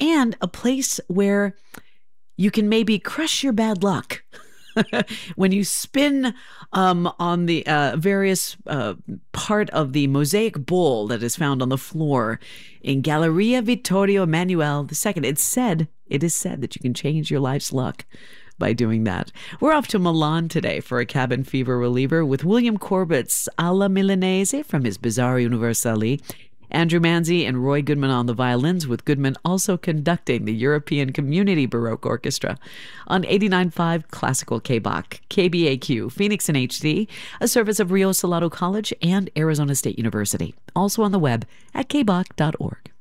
and a place where you can maybe crush your bad luck. When you spin on the various part of the mosaic bowl that is found on the floor in Galleria Vittorio Emanuele II, it is said that you can change your life's luck by doing that. We're off to Milan today for a cabin fever reliever with William Corbett's Alla Milanese from his Bizarre Universali. Andrew Manzi and Roy Goodman on the violins, with Goodman also conducting the European Community Baroque Orchestra on 89.5 Classical KBAQ, KBAQ, Phoenix in HD, a service of Rio Salado College and Arizona State University. Also on the web at kbach.org.